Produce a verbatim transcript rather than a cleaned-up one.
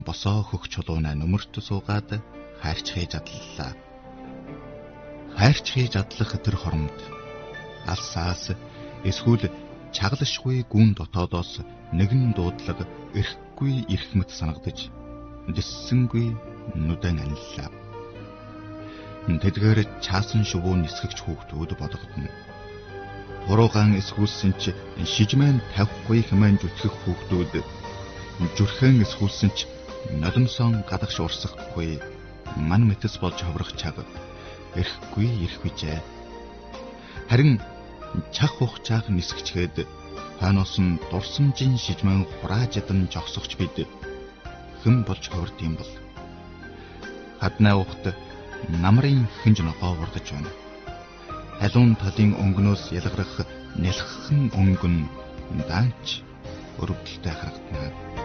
босоо хөх чулуунаа нүмерт суугаад хайрч хийж адлалаа. Хайрч хийж адлах тэр хормод алсаас эсвэл чаглашгүй гүн дотоодоос нэгэн дуудлага эрхгүй эрхмэд санагдаж дэссэнгүй нүдэн аниллаа. Тэдгээр чаасан шувуу нисгэгч хүүхдүүд бодогдно. Хуруугаан эсгүүлсэн ч шижмэн тавихгүй хэмээн зүтгэх хүүхдүүд зүрхэн эсгүүлсэн ч нулимсон гадагш урсахгүй ман мэтэс болж ховрох чаг эрхгүй эрхвижээ. Харин чах ухчаах нисгчгээд хойноос нь дурсамжийн шижмэн хурааждан жогсогч бид хэн болж ховрд юм бол хаднаа ухт намрын хинж ногоо урдаж байна. Халуун талын өнгнөөс ялгарах нэлхэн өнгөн данч өрөвдөлтэй харагдана.